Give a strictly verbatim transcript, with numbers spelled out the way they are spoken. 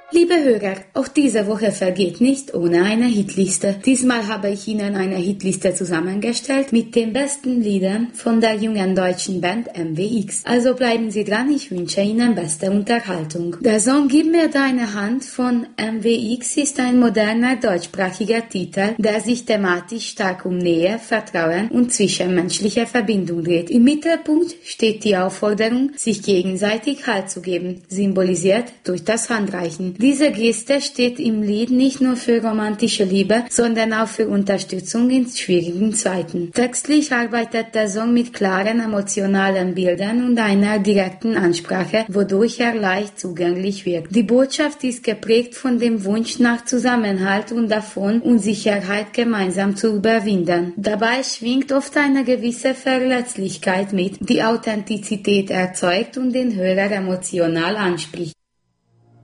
Liebe Hörer, auch diese Woche vergeht nicht ohne eine Hitliste. Diesmal habe ich Ihnen eine Hitliste zusammengestellt mit den besten Liedern von der jungen deutschen Band M W X. Also bleiben Sie dran, ich wünsche Ihnen beste Unterhaltung. Der Song Gib mir deine Hand von M W X ist ein moderner deutschsprachiger Titel, der sich thematisch stark um Nähe, Vertrauen und zwischenmenschliche Verbindung dreht. Im Mittelpunkt steht die Aufforderung, sich gegenseitig Halt zu geben, symbolisiert durch das Handreichen. Diese Geste steht im Lied nicht nur für romantische Liebe, sondern auch für Unterstützung in schwierigen Zeiten. Textlich arbeitet der Song mit klaren emotionalen Bildern und einer direkten Ansprache, wodurch er leicht zugänglich wirkt. Die Botschaft ist geprägt von dem Wunsch nach Zusammenhalt und davon, Unsicherheit gemeinsam zu überwinden. Dabei schwingt oft eine gewisse Verletzlichkeit mit, die Authentizität erzeugt und den Hörer emotional anspricht.